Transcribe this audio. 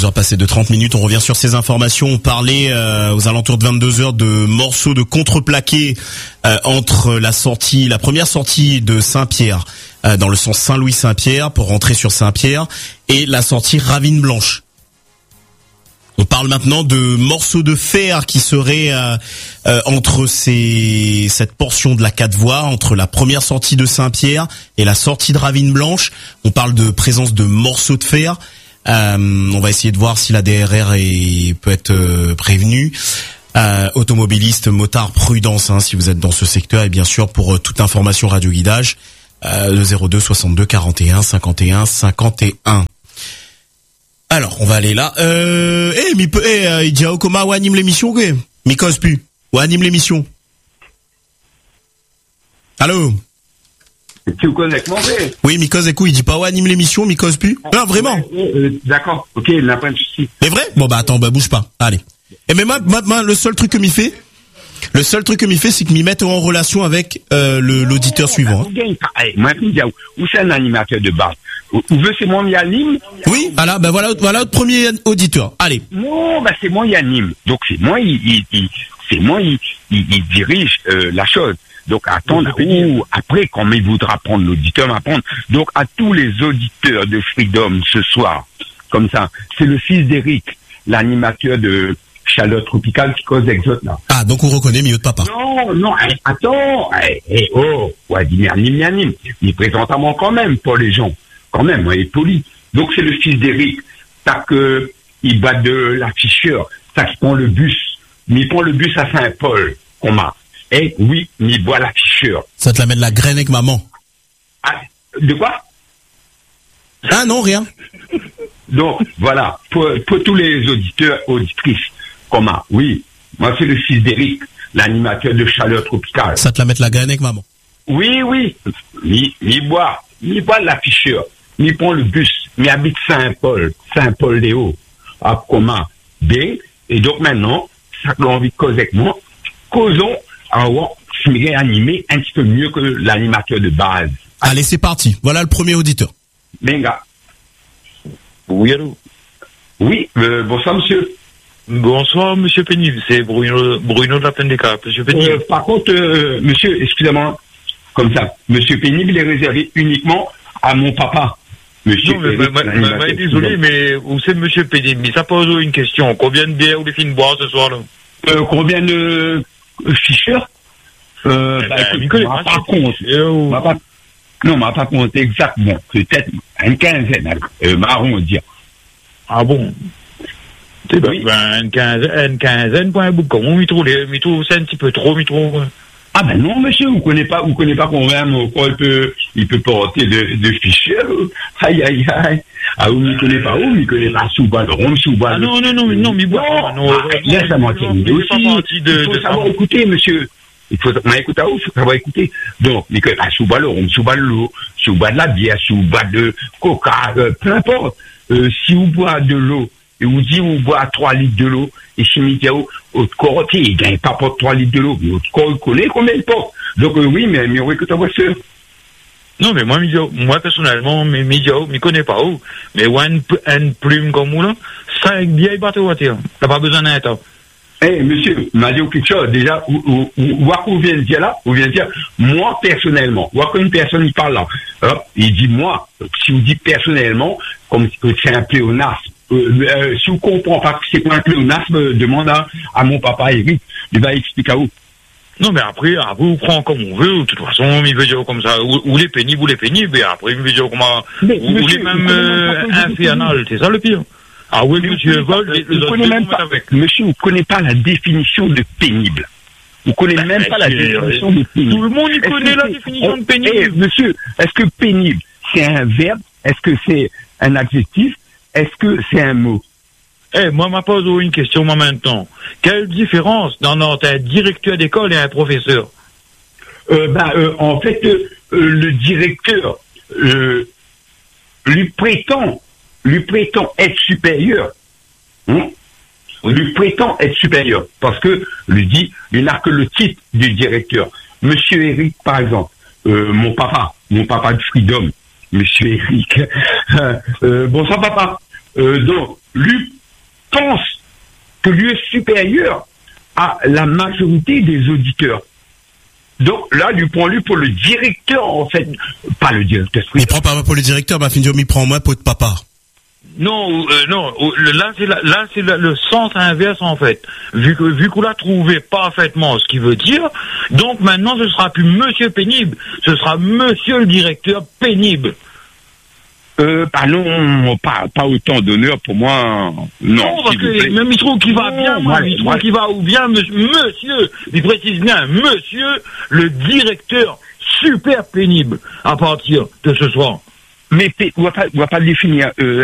22h passées de 30 minutes, on revient sur ces informations. On parlait aux alentours de 22h de morceaux de contreplaqué entre la première sortie de Saint-Pierre dans le sens Saint-Louis-Saint-Pierre pour rentrer sur Saint-Pierre et la sortie Ravine Blanche. On parle maintenant de morceaux de fer qui seraient entre cette portion de la 4 voies, entre la première sortie de Saint-Pierre et la sortie de Ravine Blanche. On parle de présence de morceaux de fer. On va essayer de voir si la DRR peut être prévenue. Automobilistes, motards, prudence si vous êtes dans ce secteur. Et bien sûr, pour toute information radio guidage, le 02 62 41 51 51. Alors, on va aller là. Il dit comment anime l'émission, quoi? Mi cause plus. Ou anime l'émission. Allô? Tu connectes mon frère? Oui, mi cause écoute, il dit pas anime l'émission, mi cause plus. Non, vraiment. D'accord. Ok, il n'a pas de souci. C'est vrai? Bon, bah, attends, bouge pas. Allez. Et mais moi, le seul truc que m'y fait, c'est que m'y mettre en relation avec, l'auditeur suivant. Moi, où c'est un animateur de base? Où veut c'est moi qui anime? Oui, voilà le premier auditeur. Allez. Non, c'est moi qui anime. Donc c'est moi il dirige la chose. Donc attendre après quand il voudra prendre l'auditeur m'apprendre. Donc à tous les auditeurs de Freedom ce soir, comme ça, c'est le fils d'Éric, l'animateur de Chaleur Tropicale qui cause Exode là. Ah, donc on reconnaît mieux de papa. Non, attends, Vladimir anime. Il présente à moi quand même pour les gens. Quand même, il est poli. Donc c'est le fils d'Éric. T'as que il bat de l'afficheur. T'as qui prend le bus. Mais il prend le bus à Saint-Paul. Oui, mais il boit l'afficheur. Ça te l'amène la graine avec maman. Ah, de quoi? Ah non, rien. Donc voilà, pour tous les auditeurs, auditrices, oui, moi c'est le fils d'Éric, l'animateur de Chaleur Tropicale. Ça te la met la graine avec maman. Oui. Il boit l'afficheur. Il prend le bus. Il habite Saint-Paul-Léo. B. Et donc maintenant, ça que l'on envie de causer avec moi, causons je vais animer un petit peu mieux que l'animateur de base. Allez, c'est parti. Voilà le premier auditeur. Benga. Oui, allô? Oui, bonsoir, monsieur. Bonsoir, monsieur Pénible. C'est Bruno de la Plaine des Capes. Monsieur Pénible. Par contre, monsieur, excusez-moi, comme ça, monsieur Pénible, il est réservé uniquement à mon papa. Monsieur Pénible. Désolé, mais où c'est monsieur Pénible? Mais ça pose une question. Combien de bières vous les finissez de boire ce soir, là? Combien de ficheurs? Écoute, m'a pas compté exactement. Peut-être une quinzaine, marron, dire. Ah bon? Oui. Une quinzaine, pour un bout de con. C'est un petit peu trop, Ah non, monsieur, vous connaissez pas qu'on il peut porter de ficheurs. Aïe. Ah, vous m'y connaissez pas Souba, le rhum, Souba. Ah non, mais bon. Laisse-moi terminer aussi. Il faut savoir écouter, monsieur. Il faut savoir écouter. Donc, il connaît pas Souba, le rhum, Souba, l'eau, Souba de la bière, Souba de coca, peu importe. Si vous boivez de l'eau, et vous dites, vous boivez 3 litres de l'eau, et chez Mitiao, au corps, il gagne pas pour 3 litres de l'eau, mais au corps, il connaît combien il porte. Donc, oui, mais écoute ta voiture. Non, mais moi, personnellement, je connais pas où. Mais une plume comme vous, là, 5 vieilles bateaux voitures. T'as pas besoin d'un temps. Monsieur, m'a dit quelque chose. Déjà, où vient de dire là, moi, personnellement, une personne, il parle là. Il dit, moi, si vous dites personnellement, comme c'est un pléonasme, si vous comprenez pas que c'est quoi un pléonasme, demande à mon papa Eric, il va expliquer à vous. Non, mais après, vous prend comme on veut, de toute façon, il veut dire comme ça, ou les pénibles, mais après, il veut dire comment, ou les mêmes infernales, c'est ça le pire. Ah oui, monsieur, monsieur, vous connaissez pas la définition de pénible. Vous connaissez même pas la définition de pénible. Tout le monde y connaît la définition de pénible. Monsieur, est-ce que pénible, c'est un verbe? Est-ce que c'est un adjectif? Est-ce que c'est un mot? Moi, m'a posé une question, moi, maintenant. Quelle différence entre un directeur d'école et un professeur? En fait, le directeur, lui prétend être supérieur. Lui prétend être supérieur. Parce que, il n'a que le titre du directeur. Monsieur Eric, par exemple, mon papa de Freedom, monsieur Eric. Bonsoir, papa. Donc, lui pense que lui est supérieur à la majorité des auditeurs. Donc là, lui prend lui pour le directeur, en fait. Pas le directeur. Il prend pas pour le directeur, Findiom, il prend moi pour être papa. Non, là c'est le sens inverse en fait. Vu qu'on l'a trouvé parfaitement ce qu'il veut dire, donc maintenant ce sera plus monsieur pénible, ce sera monsieur le directeur pénible. Non, pas autant d'honneur pour moi. Non, parce que même il trouve qu'il va bien, il trouve qu'il va ou bien monsieur, il précise bien monsieur le directeur super pénible à partir de ce soir. Mais on va pas le définir.